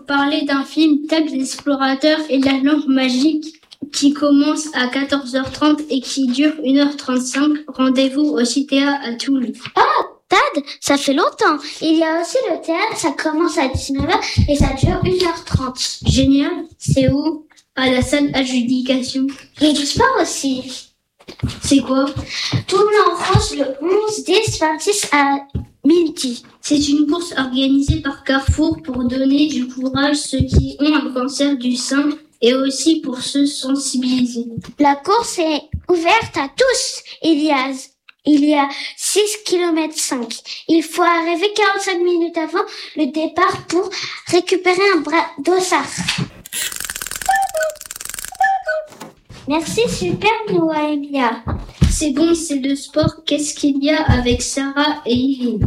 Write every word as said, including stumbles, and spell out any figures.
parler d'un film Tag l'explorateur et la lampe magique qui commence à quatorze heures trente et qui dure une heure trente-cinq. Rendez-vous au Citéa à Toul. Oh, Tad, ça fait longtemps. Il y a aussi le théâtre, ça commence à dix-neuf heures et ça dure une heure trente. Génial. C'est où? À la salle adjudication. Il y a du sport aussi. C'est quoi? Toul en France le onze, dix, vingt-six à midi. C'est une course organisée par Carrefour pour donner du courage à ceux qui ont un cancer du sein et aussi pour se sensibiliser. La course est ouverte à tous. Il y a, il y a six kilomètres cinq. Il faut arriver quarante-cinq minutes avant le départ pour récupérer un bras dossard. Merci, super, Noah et Mia. C'est bon, c'est le sport. Qu'est-ce qu'il y a avec Sarah et Yves?